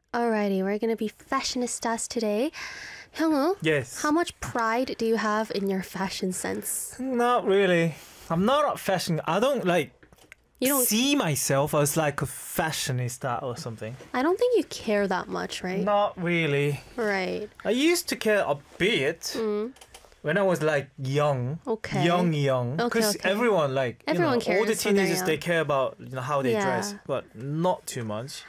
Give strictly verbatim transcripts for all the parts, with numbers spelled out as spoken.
Alrighty, we're gonna be fashionistas today. Hyungwoo, Yes. how much pride do you have in your fashion sense? Not really. I'm not a fashion. I don't like You don't. see myself as like a fashionista or something. I don't think you care that much, right? Not really. Right. I used to care a bit Mm. when I was like young. Okay. Young, young. Okay, Because okay. everyone like you Everyone know, all the cares when they're teenagers they young. care about you know how they Yeah. dress, but not too much.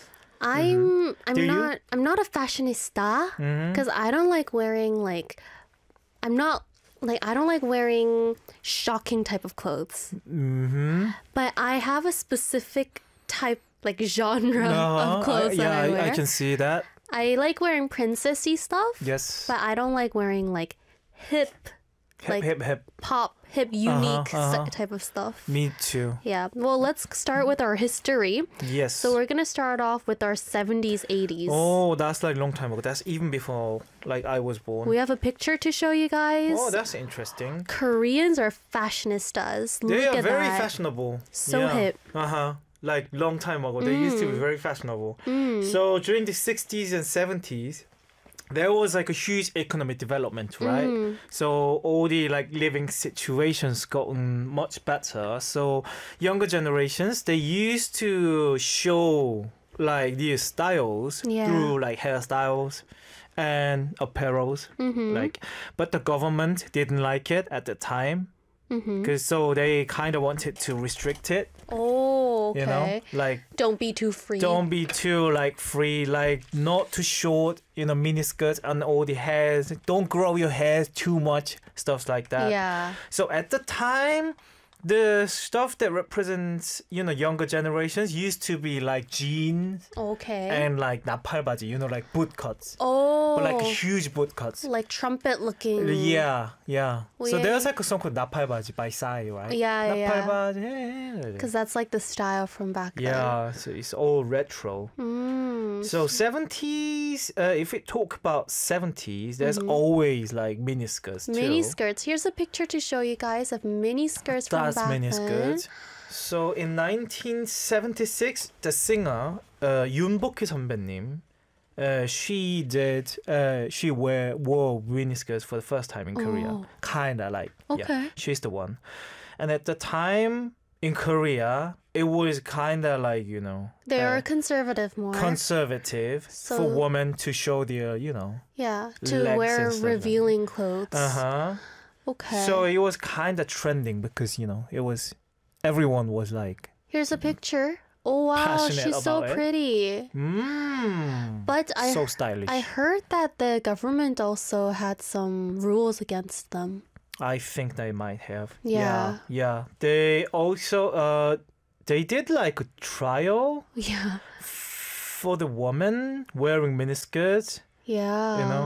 I'm. I'm Do you? not. I'm not a fashionista Mhm. because I don't like wearing like. I'm not like I don't like wearing shocking type of clothes. Mhm. But I have a specific type, like genre Uh-huh. of clothes I, that yeah, I wear. I, I can see that. I like wearing princessy stuff. Yes. But I don't like wearing like hip, hip, like hip, hip. pop, hip, unique uh-huh. se- type of stuff. Me too. Yeah. Well, let's start with our history. Yes. So we're gonna start off with our seventies, eighties. Oh, that's like long time ago. That's even before like I was born. We have a picture to show you guys. Oh, that's interesting. Koreans are fashionistas. They Look are at very that. fashionable. So hip. Uh huh. Like long time ago, they used to be very fashionable. So during the sixties and seventies, there was like a huge economic development, right? So all the like living situations gotten much better. So younger generations they used to show like these styles Yeah. through like hairstyles and apparels, like. But the government didn't like it at the time. Because so they kind of wanted to restrict it, Oh, okay. you know, like Don't be too free. don't be too like free, like not too short, you know, mini skirts and all the hairs. Don't grow your hair too much, stuff like that. Yeah. So at the time, the stuff that represents you know younger generations used to be like jeans Okay. and like 나팔바지, you know, like boot cuts, oh. but like huge boot cuts. like trumpet looking. Yeah, yeah. Well, so yeah. there's like a song called 나팔바지 by Psy, right? Yeah, yeah. 나팔바지. Because that's like the style from back then. Yeah, so it's all retro. Mm. So seventies, uh, if we talk about seventies, there's always like miniskirts too. Mini skirts. Here's a picture to show you guys of mini skirts from That's back miniskirts. then. So in nineteen seventy-six, the singer uh, 윤복희 선배님, uh, she did, uh, she wear wore miniskirts for the first time in Korea. Oh. Kinda like, Okay. yeah, she's the one. And at the time in Korea, it was kinda like you know, They uh, are conservative more. conservative So- for women to show their, you know, yeah, to legs wear and stuff like revealing clothes. uh huh. Okay. So it was kind of trending because you know it was everyone was like, Here's a picture. Oh wow, Passionate she's so about it. pretty. mmm, But I so stylish. I heard that the government also had some rules against them. I think they might have. Yeah. yeah, yeah. They also uh, they did like a trial Yeah. for the woman wearing miniskirts. Yeah. You know.